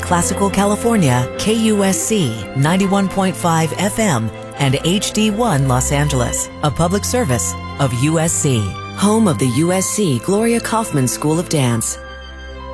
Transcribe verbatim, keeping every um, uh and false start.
Classical California, K U S C ninety-one point five F M, and H D one Los Angeles, a public service of U S C, home of the U S C Gloria Kaufman School of Dance.